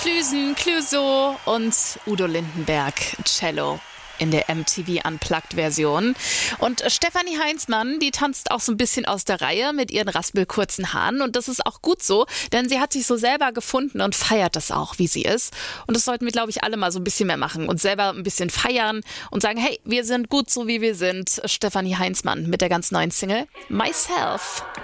Klüsen, Clouseau und Udo Lindenberg, Cello in der MTV Unplugged-Version. Und Stefanie Heinzmann, die tanzt auch so ein bisschen aus der Reihe mit ihren raspelkurzen Haaren. Und das ist auch gut so, denn sie hat sich so selber gefunden und feiert das auch, wie sie ist. Und das sollten wir, glaube ich, alle mal so ein bisschen mehr machen und selber ein bisschen feiern und sagen, hey, wir sind gut so, wie wir sind. Stefanie Heinzmann mit der ganz neuen Single Myself.